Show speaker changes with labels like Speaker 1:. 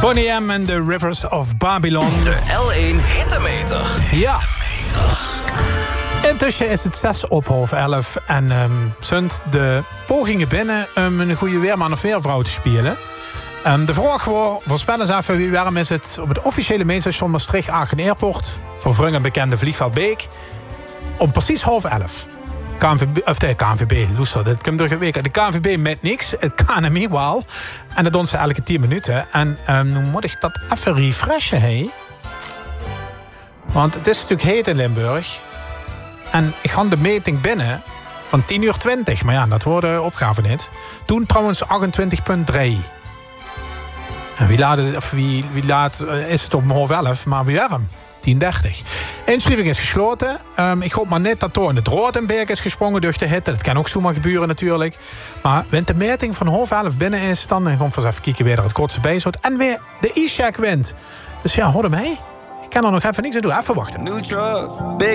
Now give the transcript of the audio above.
Speaker 1: Boney M en The Rivers of Babylon.
Speaker 2: De L1 Hittemeter.
Speaker 1: Ja. Intussen is het 11:06 en zijn de pogingen binnen om een goede weerman of weervrouw te spelen. De vraag was, voorspel eens even wie warm is het op het officiële mainstation Maastricht-Aachen Airport voor Vrungen bekende vliegveld Beek om precies 10:30. De KNVB, luister, dit komt door geweken. De KNVB met niks, het KNMI wel. En dat doen ze elke 10 minuten. En nu moet ik dat even refreshen, hé. Want het is natuurlijk heet in Limburg. En ik ga de meting binnen van 10:20. Maar ja, dat wordt de opgave niet. Toen trouwens 28,3. En wie laat is het op 10:30, maar wie warm? 10:30. Inschrijving is gesloten. Ik hoop maar niet dat door in de drood in Beek is gesprongen door de hitte. Dat kan ook zomaar gebeuren natuurlijk. Maar wanneer de meting van 10:30 binnen is, dan gaan we even kijken weer het kortste bijzoot. En weer de e-check wint. Dus ja, hoor hem mee. Ik kan er nog even niks aan doen. Even wachten.